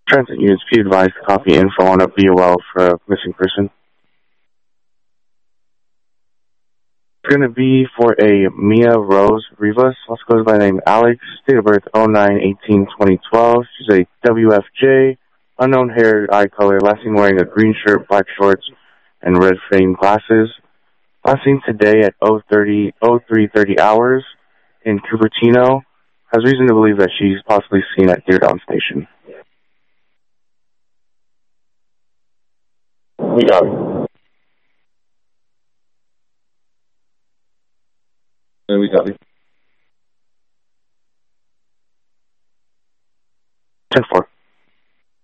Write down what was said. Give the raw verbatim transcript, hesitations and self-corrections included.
Transit units, be advised to copy info on a B O L for a missing person. It's going to be for a Mia Rose Rivas, also goes by the name Alex, date of birth oh nine eighteen twenty twelve. She's a W F J, unknown hair, eye color, last seen wearing a green shirt, black shorts, and red framed glasses. Last seen today at oh three thirty hours in Cupertino. Has reason to believe that she's possibly seen at Deerdown Station. We got it. Yeah, we got it. ten four.